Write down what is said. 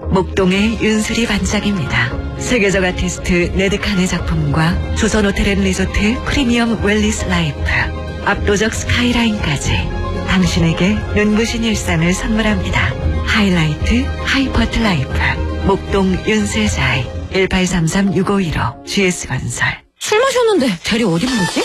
목동의 윤슬이 반짝입니다. 세계적 아티스트 네드칸의 작품과 조선호텔앤리조트 프리미엄 웰리스 라이프, 압도적 스카이라인까지 당신에게 눈부신 일상을 선물합니다. 하이라이트 하이퍼트 라이프 목동 윤슬자이 1833-6515 GS건설. 술 마셨는데 대리 어디 부르지?